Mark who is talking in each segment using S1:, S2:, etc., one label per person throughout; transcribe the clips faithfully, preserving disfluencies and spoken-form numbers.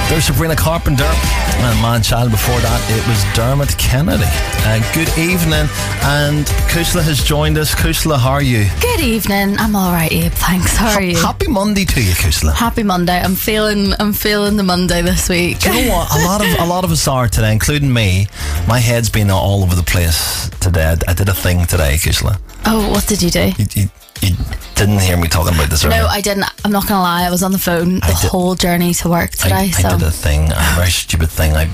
S1: There's Sabrina Carpenter and Man Child. Before that, it was Dermot Kennedy. Uh, good evening, and Kusla has joined us. Kusla, how are you?
S2: Good evening. I'm all right, Abe. Thanks. How are you?
S1: Happy Monday to you, Kusla.
S2: Happy Monday. I'm feeling. I'm feeling the Monday this week.
S1: Do you know what? A lot of a lot of us are today, including me. My head's been all over the place today. I did a thing today, Kusla.
S2: Oh, what did you do?
S1: You, you, you didn't hear me talking about this earlier.
S2: No, I didn't. I'm not gonna lie. I was on the phone the
S1: did,
S2: whole journey to work today.
S1: I,
S2: so
S1: I did a thing, a very stupid thing. I,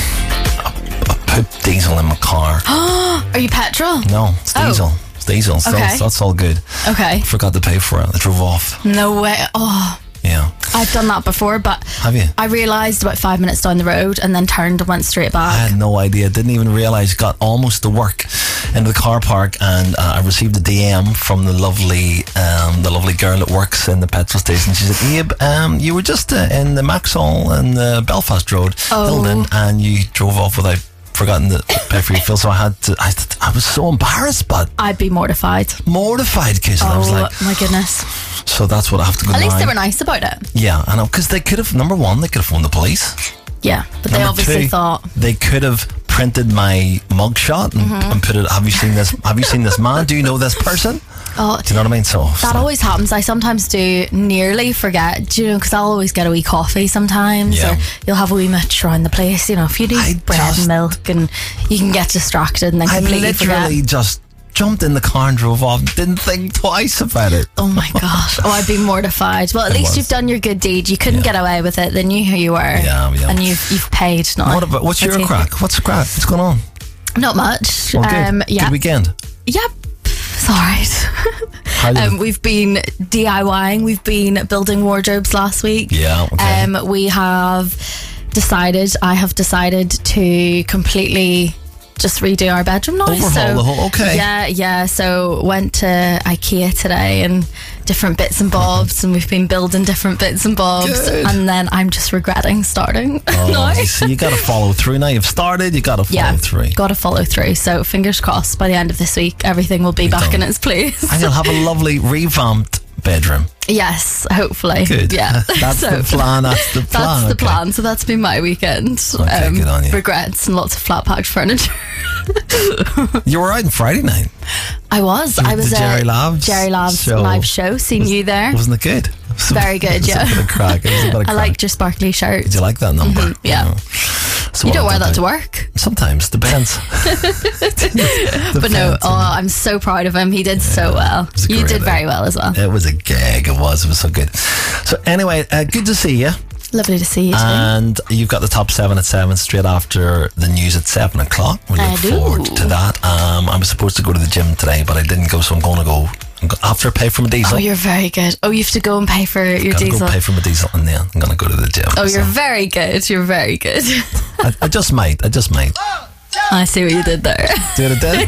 S1: I, I put diesel in my car.
S2: Are you petrol?
S1: No, it's diesel.
S2: Oh.
S1: It's diesel. So
S2: Okay.
S1: that's, that's all good.
S2: Okay.
S1: Forgot to pay for it. I drove off.
S2: No way. Oh,
S1: Yeah.
S2: I've done that before, but
S1: Have you?
S2: I realised about five minutes down the road and then turned and went straight
S1: I
S2: back.
S1: had no idea. Didn't even realise. Got almost to work into the car park, and uh, I received a D M from the lovely, um, the lovely girl that works in the petrol station. She said, "Abe, um, you were just uh, in the Maxall in the Belfast Road,
S2: Oh.
S1: Hilden, and you drove off without forgotten to pay for your fuel." So I had to. I, I was so embarrassed, but
S2: I'd be mortified.
S1: mortified, kids. And
S2: Oh
S1: I was like,
S2: my goodness.
S1: so that's what I have to go.
S2: At least
S1: now.
S2: they were nice about it.
S1: Yeah, I know, because they could have. Number one, they could have phoned the police.
S2: Yeah, but they
S1: Number
S2: obviously
S1: two,
S2: thought.
S1: they could have printed my mugshot and,
S2: Mm-hmm.
S1: and put it. Have you seen this? Have you seen this man? Do you know this person?
S2: Oh,
S1: Do you know what I mean? So
S2: that
S1: so-
S2: always happens. I sometimes do nearly forget, do you know, because I'll always get a wee coffee sometimes,
S1: Yeah.
S2: or you'll have a wee much around the place, you know, if you do
S1: I
S2: bread
S1: just-
S2: and milk, and you can get distracted and then
S1: I
S2: completely
S1: literally
S2: forget.
S1: just jumped in the car and drove off. Didn't think twice about it.
S2: Oh my gosh. Oh, I'd be mortified. Well, at
S1: It
S2: least
S1: was.
S2: you've done your good deed. You couldn't
S1: Yeah.
S2: get away with it. They knew who you were.
S1: Yeah, yeah.
S2: And you've you've paid now.
S1: What about, what's
S2: I'll
S1: your
S2: take
S1: crack? What's the crack? What's going on?
S2: it. Not much.
S1: Well, good.
S2: Um, yeah.
S1: Good weekend.
S2: Yep. It's all right.
S1: How did
S2: Um,
S1: it-
S2: we've been DIYing. We've been building wardrobes last week.
S1: Yeah, okay.
S2: Um, we have decided. I have decided to completely just redo our bedroom now.
S1: Overhaul
S2: so,
S1: the whole- okay.
S2: Yeah, yeah. So went to IKEA today and different bits and bobs, and we've been building different bits and bobs.
S1: Good.
S2: And then I'm just regretting starting.
S1: Oh,
S2: now.
S1: you see, you got to follow through. Now you've started, you got to follow
S2: Yeah,
S1: through.
S2: got to follow through. So fingers crossed, by the end of this week, everything will be back
S1: done.
S2: in its place.
S1: And you'll have a lovely revamped bedroom.
S2: Yes, hopefully.
S1: Good.
S2: Yeah.
S1: That's
S2: So,
S1: the plan. That's the plan.
S2: That's the
S1: okay.
S2: plan. So that's been my weekend.
S1: Okay, good on you.
S2: Regrets and lots of flat packed furniture.
S1: You were out on Friday night.
S2: I was.
S1: The-
S2: I was
S1: the
S2: at
S1: Jerry Labs
S2: Jerry Labs
S1: show.
S2: live show. Seen you there.
S1: Wasn't it good? It was a-
S2: Very good,
S1: it was
S2: yeah.
S1: A bit of crack. It was a bit of
S2: I
S1: crack.
S2: liked your sparkly shirt.
S1: Did you like that number?
S2: Mhm, yeah.
S1: You know. So
S2: You
S1: what
S2: don't
S1: I
S2: wear that
S1: did-
S2: to work.
S1: Sometimes, depends.
S2: But no, oh, I'm so proud of him. He did so well.
S1: was a
S2: You
S1: great
S2: did
S1: day.
S2: very well as well.
S1: It was a gag. It was. It was so good. So anyway, uh, good to see you.
S2: Lovely to see you too.
S1: And you've got the top seven at seven straight after the news at seven o'clock. We look
S2: I do.
S1: forward to that. Um, I was supposed to go to the gym today, but I didn't go, so I'm going to go I'm go- after I pay for my diesel.
S2: Oh, you're very good. Oh, you have to go and pay for your
S1: Gotta
S2: diesel.
S1: go pay for my diesel, and then I'm going to go to the gym.
S2: Oh, you're
S1: So
S2: very good. You're very good.
S1: I, I just might. I just might.
S2: I see what you did there.
S1: Do what I did.